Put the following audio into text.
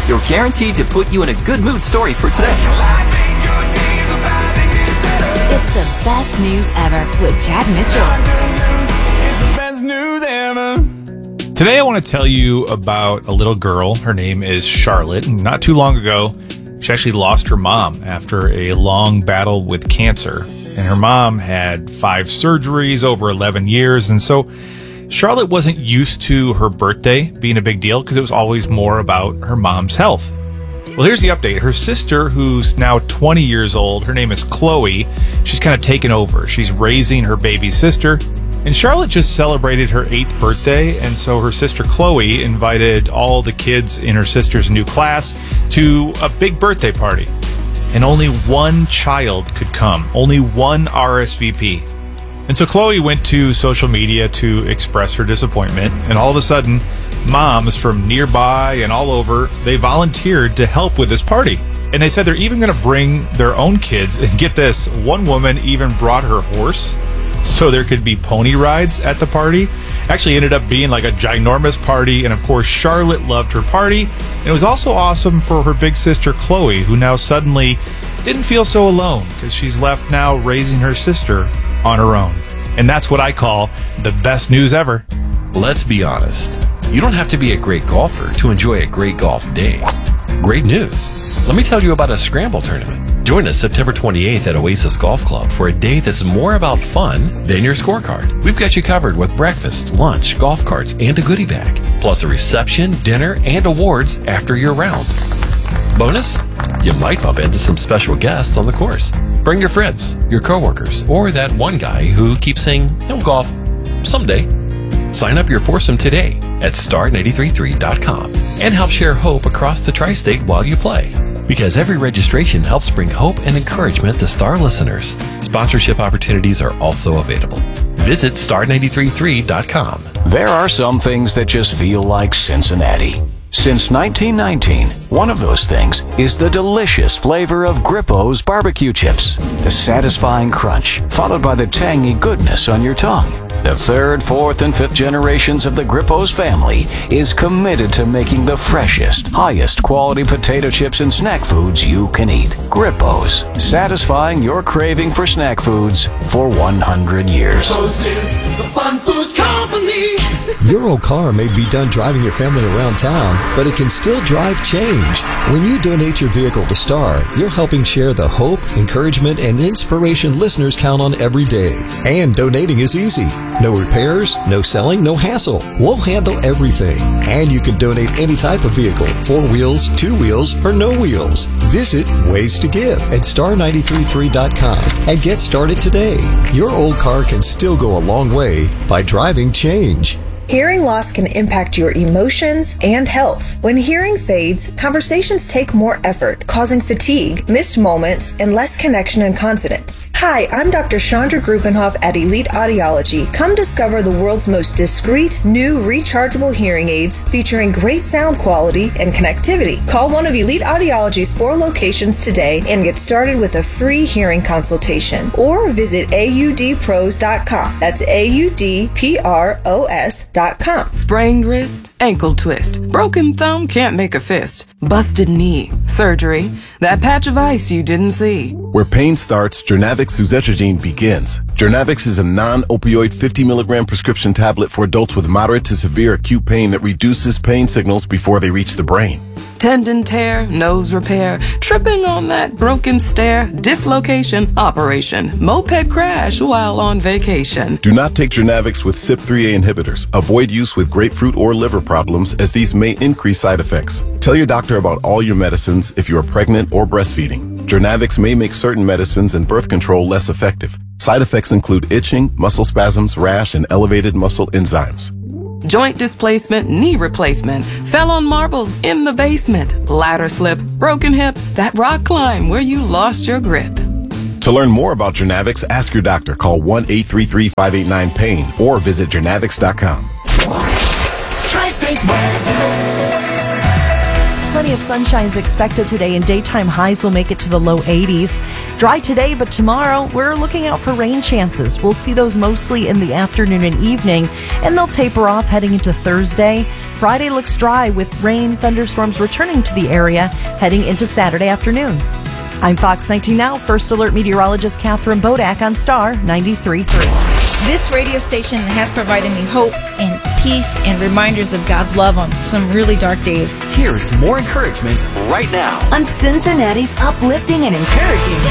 you're guaranteed to put you in a good mood story for today. It's the best news ever with Chad Mitchell. It's the best news ever. Today I want to tell you about a little girl. Her name is Charlotte. Not too long ago, she actually lost her mom after a long battle with cancer. And her mom had 5 surgeries over 11 years. And so Charlotte wasn't used to her birthday being a big deal because it was always more about her mom's health. Well, here's the update. Her sister, who's now 20 years old, her name is Chloe. She's kind of taken over. She's raising her baby sister. And Charlotte just celebrated her 8th birthday, and so her sister Chloe invited all the kids in her sister's new class to a big birthday party. And only one child could come, only one RSVP. And so Chloe went to social media to express her disappointment, and all of a sudden, moms from nearby and all over, they volunteered to help with this party. And they said they're even going to bring their own kids, and get this, one woman even brought her horse so there could be pony rides at the party. Actually ended up being like a ginormous party, and of course Charlotte loved her party. And it was also awesome for her big sister Chloe, who now suddenly didn't feel so alone because she's left now raising her sister on her own. And that's what I call the best news ever. Let's be honest. You don't have to be a great golfer to enjoy a great golf day. Great news. Let me tell you about a scramble tournament. Join us September 28th at Oasis Golf Club for a day that's more about fun than your scorecard. We've got you covered with breakfast, lunch, golf carts, and a goodie bag, plus a reception, dinner, and awards after your round. Bonus? You might bump into some special guests on the course. Bring your friends, your coworkers, or that one guy who keeps saying he'll golf someday. Sign up your foursome today at star933.com and help share hope across the tri-state while you play. Because every registration helps bring hope and encouragement to Star listeners. Sponsorship opportunities are also available. Visit star933.com. There are some things that just feel like Cincinnati. Since 1919, one of those things is the delicious flavor of Grippo's barbecue chips. The satisfying crunch, followed by the tangy goodness on your tongue. The 3rd, 4th, and 5th generations of the Grippo's family is committed to making the freshest, highest quality potato chips and snack foods you can eat. Grippo's, satisfying your craving for snack foods for 100 years. Grippo's is the fun food company. Your old car may be done driving your family around town, but it can still drive change. When you donate your vehicle to Star, you're helping share the hope, encouragement, and inspiration listeners count on every day. And donating is easy. No repairs, no selling, no hassle. We'll handle everything. And you can donate any type of vehicle, 4 wheels, 2 wheels, or no wheels. Visit Ways to Give at star933.com and get started today. Your old car can still go a long way by driving change. Hearing loss can impact your emotions and health. When hearing fades, conversations take more effort, causing fatigue, missed moments, and less connection and confidence. Hi, I'm Dr. Chandra Gruppenhoff at Elite Audiology. Come discover the world's most discreet, new, rechargeable hearing aids featuring great sound quality and connectivity. Call one of Elite Audiology's 4 locations today and get started with a free hearing consultation. Or visit audpros.com. That's audpros.com. Sprained wrist, ankle twist, broken thumb, can't make a fist, busted knee, surgery, that patch of ice you didn't see. Where pain starts, Jernavix suzetrigine begins. Jernavix is a non-opioid 50 milligram prescription tablet for adults with moderate to severe acute pain that reduces pain signals before they reach the brain. Tendon tear, nose repair, tripping on that broken stair, dislocation, operation, moped crash while on vacation. Do not take Jernavix with CYP3A inhibitors. Avoid use with grapefruit or liver problems as these may increase side effects. Tell your doctor about all your medicines if you are pregnant or breastfeeding. Jernavix may make certain medicines and birth control less effective. Side effects include itching, muscle spasms, rash, and elevated muscle enzymes. Joint displacement, knee replacement, fell on marbles in the basement, ladder slip, broken hip, that rock climb where you lost your grip. To learn more about Jernavix, ask your doctor. Call 1-833-589-PAIN or visit jernavix.com. Tri-State weather. Plenty of sunshine is expected today, and daytime highs will make it to the low 80s. Dry today, but tomorrow we're looking out for rain chances. We'll see those mostly in the afternoon and evening, and they'll taper off heading into Thursday. Friday looks dry with rain, thunderstorms returning to the area heading into Saturday afternoon. I'm Fox 19 Now First Alert meteorologist Catherine Bodak on Star 93.3. This radio station has provided me hope and peace and reminders of God's love on some really dark days. Here's more encouragement right now on Cincinnati's uplifting and encouraging